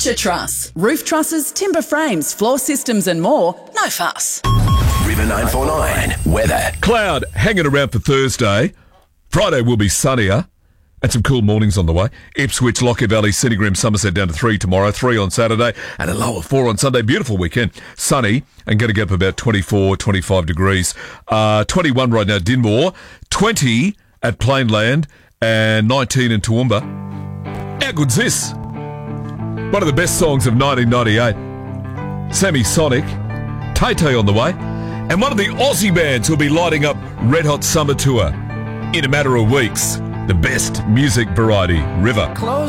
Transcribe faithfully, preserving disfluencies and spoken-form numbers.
Furniture Truss. Roof trusses, timber frames, floor systems and more. No fuss. River nine four nine. Weather. Cloud hanging around for Thursday. Friday will be sunnier. And some cool mornings on the way. Ipswich, Lockyer Valley, Citigrim, Somerset down to three tomorrow, three on Saturday, and a low of four on Sunday. Beautiful weekend. Sunny and going to get up about twenty-four, twenty-five degrees. Uh, twenty-one right now, Dinmore. twenty at Plainland and nineteen in Toowoomba. How good's this? One of the best songs of nineteen ninety-eight. Sammy Sonic. Tay-Tay on the way. And one of the Aussie bands who'll be lighting up Red Hot Summer Tour in a matter of weeks. The best music variety, River. Close